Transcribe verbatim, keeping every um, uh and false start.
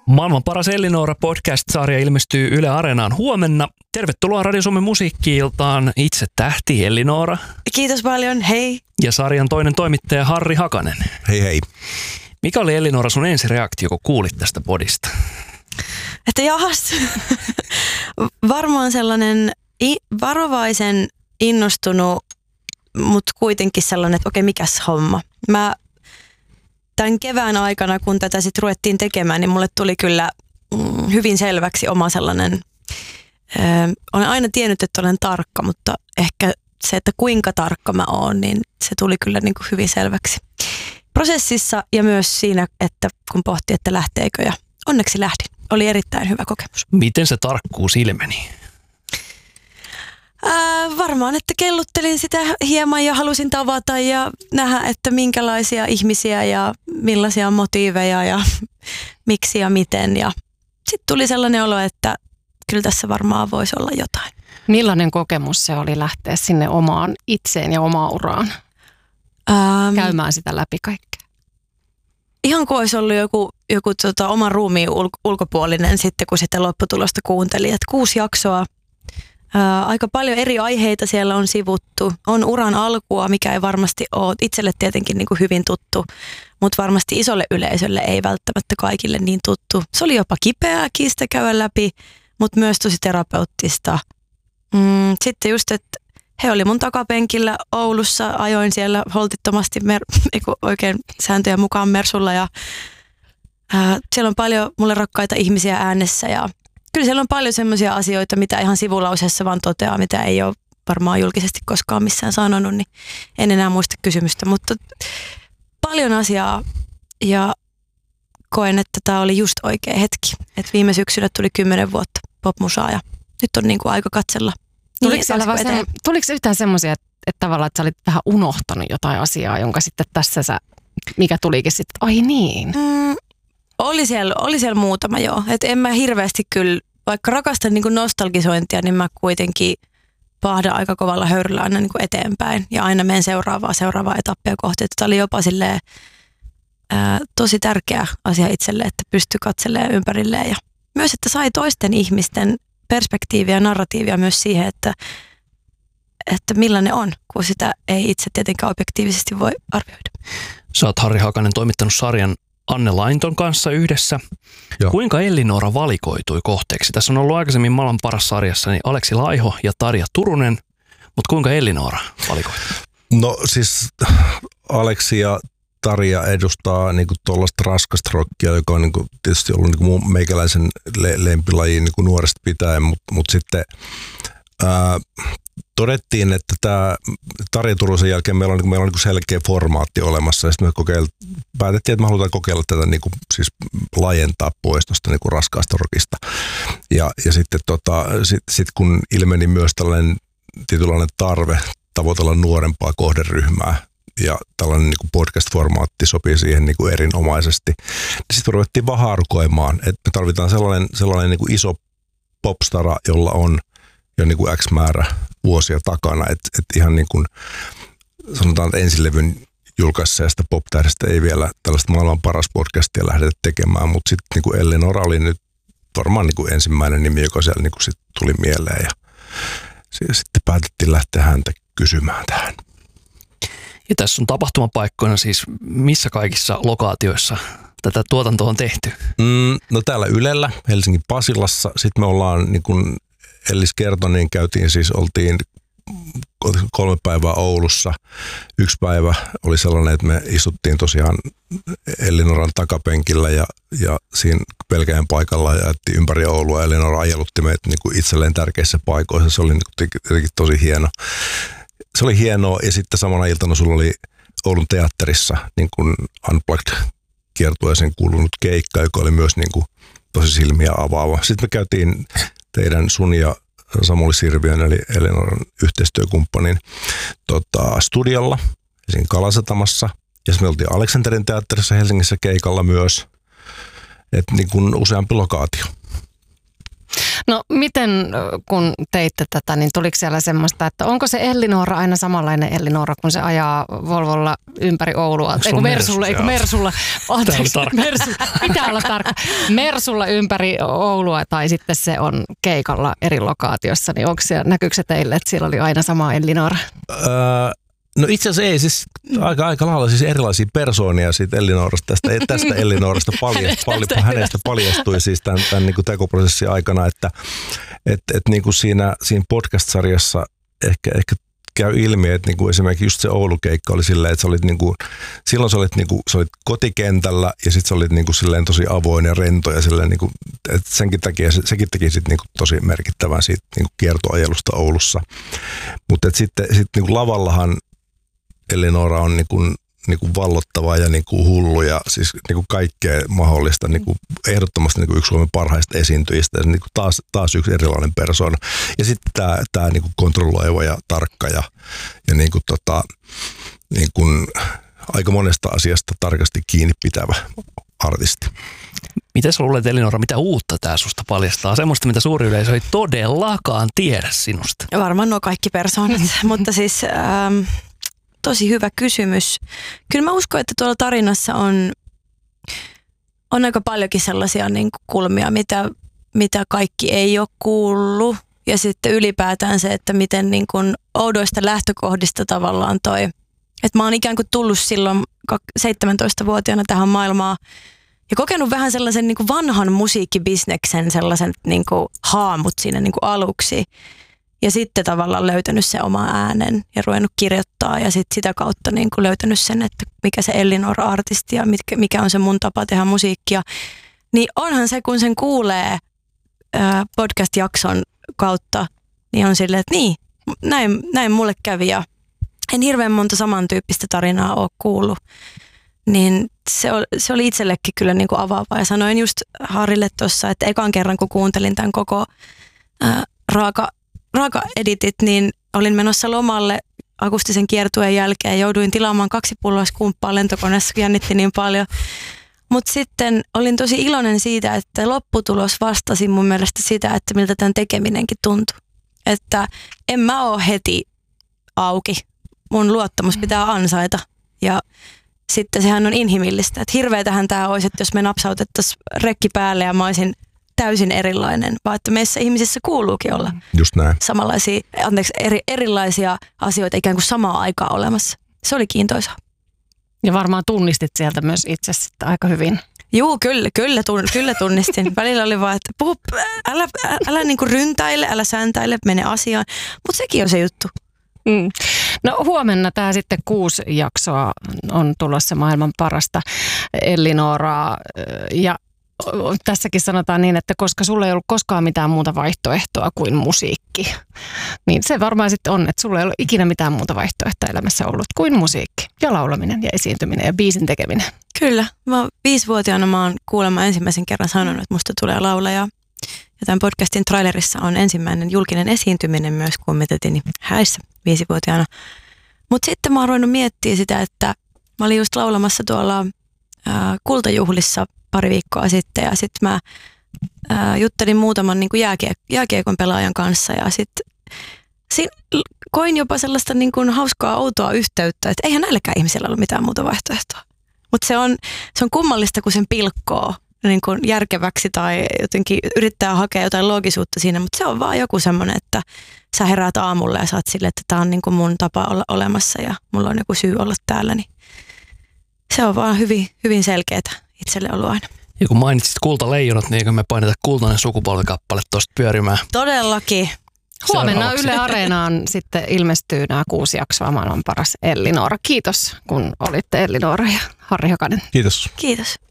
Maailman paras Ellinora podcast-sarja ilmestyy Yle Areenaan huomenna. Tervetuloa Radio Suomen musiikki-iltaan itse tähti Ellinora. Kiitos paljon, hei. Ja sarjan toinen toimittaja Harri Hakanen. Hei hei. Mikä oli Ellinora sun ensireaktio, kun kuulit tästä podista? Että jahas. Varmaan sellainen i- varovaisen innostunut, mutta kuitenkin sellainen, että okei, mikäs homma. Mä tämän kevään aikana, kun tätä sitten ruvettiin tekemään, niin mulle tuli kyllä mm, hyvin selväksi oma sellainen, ö, olen aina tiennyt, että olen tarkka, mutta ehkä se, että kuinka tarkka mä oon, niin se tuli kyllä niin kuin hyvin selväksi prosessissa ja myös siinä, että kun pohti, että lähteekö, ja onneksi lähdin. Oli erittäin hyvä kokemus. Miten se tarkkuus ilmeni? Ää, varmaan, että kelluttelin sitä hieman ja halusin tavata ja nähdä, että minkälaisia ihmisiä ja millaisia motiiveja ja miksi ja miten. Ja sitten tuli sellainen olo, että kyllä tässä varmaan voisi olla jotain. Millainen kokemus se oli lähteä sinne omaan itseen ja omaan uraan? Ähm, käymään sitä läpi kaikkea? Ihan kuin olisi ollut joku, joku tota, oman ruumiin ulko- ulkopuolinen sitten, kun sitä lopputulosta kuuntelin. Että kuusi jaksoa. Ää, aika paljon eri aiheita siellä on sivuttu. On uran alkua, mikä ei varmasti ole itselle tietenkin niin kuin hyvin tuttu, mutta varmasti isolle yleisölle ei välttämättä kaikille niin tuttu. Se oli jopa kipeääkin sitä käydä läpi, mutta myös tosi terapeuttista. Mm, sitten just, että he oli mun takapenkillä Oulussa, ajoin siellä holtittomasti mer- oikein sääntöjen mukaan Mersulla ja ää, siellä on paljon mulle rakkaita ihmisiä äänessä ja kyllä siellä on paljon semmoisia asioita, mitä ihan sivulauseessa vaan toteaa, mitä ei ole varmaan julkisesti koskaan missään sanonut, niin en enää muista kysymystä, mutta paljon asiaa ja koen, että tämä oli just oikea hetki. Et viime syksynä tuli kymmenen vuotta popmusaa ja nyt on niinku aika katsella. Tuliko, niin, se, tuliko yhtään semmoisia, että, että tavallaan että sä olit vähän unohtanut jotain asiaa, jonka sitten tässä sä, mikä tulikin sitten, että ai niin? Mm, oli, siellä, oli siellä muutama joo. Et en mä hirveästi kyllä, vaikka rakastan niin kuin nostalgisointia, niin mä kuitenkin pahdan aika kovalla höyryllä aina niin kuin eteenpäin. Ja aina menen seuraavaa, seuraavaa etappia kohti. Tämä oli jopa silleen, ää, tosi tärkeä asia itselle, että pystyi katselemaan ympärilleen. Ja myös, että sai toisten ihmisten perspektiiviä ja narratiivia myös siihen, että, että millainen on, kun sitä ei itse tietenkään objektiivisesti voi arvioida. Sä oot, Harri Hakanen, toimittanut sarjan Anne Lainton kanssa yhdessä. Joo. Kuinka Ellinora valikoitui kohteeksi? Tässä on ollut aikaisemmin Maailman paras sarjassa niin Aleksi Laiho ja Tarja Turunen, mutta kuinka Ellinora valikoitui? No siis Aleksi ja Tarja edustaa niinku tuollaista raskasta rockia, joka on niinku tietysti ollut niinku mun meikäläisen le- lempilaji niinku nuoresta pitäen, mutta mut sitten ää, todettiin, että tämä Tarja Turusen jälkeen meillä on, niinku, meillä on niinku selkeä formaatti olemassa ja sitten me kokeil, päätettiin, että me halutaan kokeilla tätä niinku, siis laajentaa pois tuosta niinku raskaasta rockista. Ja, ja sitten tota, sit, sit kun ilmeni myös tällainen tietynlainen tarve tavoitella nuorempaa kohderyhmää, ja tällainen niin kuin podcast-formaatti sopii siihen niin kuin erinomaisesti. Sitten ruvettiin vaan haarukoimaan, että me tarvitaan sellainen, sellainen niin kuin iso popstara, jolla on jo niin kuin X määrä vuosia takana. Että et ihan niin kuin sanotaan, että ensilevyn julkaisseesta pop-tähdestä ei vielä tällaista maailman paras podcastia lähdetä tekemään, mutta sitten niin kuin Ellinora oli nyt varmaan niin kuin ensimmäinen nimi, joka siellä niin kuin sit tuli mieleen ja sitten päätettiin lähteä häntä kysymään tähän. Ja tässä on tapahtumapaikkoina siis missä kaikissa lokaatioissa tätä tuotantoa on tehty? Mm, no täällä Ylellä, Helsingin Pasilassa. Sitten me ollaan, niin kuin Ellis kertoi, niin käytiin siis, oltiin kolme päivää Oulussa. Yksi päivä oli sellainen, että me istuttiin tosiaan Ellinoran takapenkillä ja, ja siinä pelkäjän paikalla ja jättiin ympäri Oulua. Ellinora ajelutti meitä niin kuin itselleen tärkeissä paikoissa. Se oli niin kuin tosi hieno. Se oli hienoa ja sitten samana iltana sulla oli Oulun teatterissa niin kuin Unplugged-kiertueeseen kuulunut keikka, joka oli myös niin kuin tosi silmiä avaava. Sitten me käytiin teidän sun ja Samuli Sirviön eli Ellinoran yhteistyökumppanin tota, studiolla Helsingin Kalasatamassa. Ja sitten me oltiin Aleksanterin teatterissa Helsingissä keikalla myös. Että niin kuin useampi lokaatio. No miten kun teitte tätä, niin tuliko siellä semmoista, että onko se Ellinora aina samanlainen Ellinora, kun se ajaa Volvolla ympäri Oulua? Ei kun Mersulla, ei kun Mersulla. Anteeksi, Mersulla. Pitää olla tarkka. Mersulla ympäri Oulua tai sitten se on keikalla eri lokaatiossa, niin onko se, näkyykö se teille, että siellä oli aina sama Ellinora? Öö, no itse asiassa ei, siis aika, aika lailla siis erilaisia persoonia siitä Ellinorasta, tästä, tästä Ellinorasta paljastui, hänestä, hänestä paljastui siis tämän, tämän niin kuin tekoprosessin aikana, että et, et niin kuin siinä, siinä podcast-sarjassa ehkä, ehkä käy ilmi, että niin kuin esimerkiksi just se Oulu-keikka oli silleen, että sä olit niin kuin, silloin sä olit, niin kuin, sä olit kotikentällä ja sitten sä olit niin kuin silleen tosi avoin ja rento ja silleen, niin kuin, että senkin takia, sekin teki sit niin kuin tosi merkittävän siitä niin kuin kiertoajelusta Oulussa. Mutta sitten sit niin kuin lavallahan Ellinora on niin kuin, niin kuin vallottava ja niin kuin hullu ja siis niin kuin kaikkea mahdollista, niin kuin ehdottomasti niin kuin yksi Suomen parhaista esiintyjistä ja niin kuin taas, taas yksi erilainen persoona. Ja sitten tämä, tämä niin kuin kontrolloiva ja tarkka ja, ja niin kuin tota, niin kuin aika monesta asiasta tarkasti kiinni pitävä artisti. Miten sä luulet, Ellinora, mitä uutta tää susta paljastaa? Semmoista, mitä suuri yleisö ei todellakaan tiedä sinusta. Varmaan nuo kaikki persoonat, mutta siis ähm, tosi hyvä kysymys. Kyllä mä uskon, että tuolla tarinassa on, on aika paljonkin sellaisia niin kuin kulmia, mitä, mitä kaikki ei ole kuullut. Ja sitten ylipäätään se, että miten niin kuin oudoista lähtökohdista tavallaan toi. Että mä oon ikään kuin tullut silloin seitsemäntoistavuotiaana tähän maailmaan ja kokenut vähän sellaisen niin kuin vanhan musiikkibisneksen, sellaisen niin kuin haamut siinä niin kuin aluksi. Ja sitten tavallaan löytänyt se oma äänen ja ruvennut kirjoittaa ja sitten sitä kautta niin kuin löytänyt sen, että mikä se Ellinora-artisti ja mikä on se mun tapa tehdä musiikkia. Niin onhan se, kun sen kuulee ää, podcast-jakson kautta, niin on silleen, että niin, näin, näin mulle kävi ja en hirveän monta samantyyppistä tarinaa ole kuullut. Niin se oli, se oli itsellekin kyllä niin kuin avaava. Ja sanoin just Harrille tuossa, että ekan kerran kun kuuntelin tämän koko ää, raaka, raaka-editit, niin olin menossa lomalle akustisen kiertueen jälkeen. Jouduin tilaamaan kaksi pulloa skumppaa lentokoneessa, jännitti niin paljon. Mutta sitten olin tosi iloinen siitä, että lopputulos vastasi mun mielestä sitä, että miltä tämän tekeminenkin tuntui. Että en mä ole heti auki. Mun luottamus pitää ansaita ja sitten sehän on inhimillistä. Että hirveetähän tämä olisi, että jos me napsautettaisiin rekki päälle ja mä olisin täysin erilainen, vaan että meissä ihmisissä kuuluukin olla just näin. Samanlaisia, anteeksi, eri, erilaisia asioita ikään kuin samaa aikaa olemassa. Se oli kiintoisaa. Ja varmaan tunnistit sieltä myös itse sitten aika hyvin. Juu, kyllä, kyllä, tun, kyllä tunnistin. Välillä oli vaan, että puhu, älä, älä, älä niin kuin ryntäile, älä säntäile, mene asiaan. Mutta sekin on se juttu. Mm. No huomenna tämä sitten kuusi jaksoa on tulossa maailman parasta Ellinoraa ja tässäkin sanotaan niin, että koska sulla ei ollut koskaan mitään muuta vaihtoehtoa kuin musiikki, niin se varmaan sitten on, että sulla ei ollut ikinä mitään muuta vaihtoehtoa elämässä ollut kuin musiikki ja laulaminen ja esiintyminen ja biisin tekeminen. Kyllä. Mä viisivuotiaana mä oon kuulemma ensimmäisen kerran sanonut, että musta tulee laulaja. Ja tämän podcastin trailerissa on ensimmäinen julkinen esiintyminen myös, kun me tehtiin häissä viisivuotiaana. Mutta sitten mä oon ruvennut miettimään sitä, että mä olin just laulamassa tuolla ää, kultajuhlissa pari viikkoa sitten ja sitten mä ää, juttelin muutaman niin kuin jääkiek- jääkiekon pelaajan kanssa ja sitten koin jopa sellaista niin kuin hauskaa outoa yhteyttä, että eihän näilläkään ihmisillä ollut mitään muuta vaihtoehtoa. Mutta se on, se on kummallista, kun sen pilkkoo niin kuin järkeväksi tai jotenkin yrittää hakea jotain loogisuutta siinä, mutta se on vaan joku semmoinen, että sä heräät aamulla ja sä oot silleen, että tää on niin kuin mun tapa olla olemassa ja mulla on joku syy olla täällä, niin se on vaan hyvin, hyvin selkeätä itselle ollut aina. Ja kun mainitsit Kultaleijonat, niin eikö me paineta Kultainen sukupolvikappale tuosta pyörimään? Todellakin. Huomenna Yle Areenaan sitten ilmestyy nämä kuusi jaksoa maailman paras Ellinora. Kiitos, kun olitte Ellinora ja Harri Hakanen. Kiitos. Kiitos.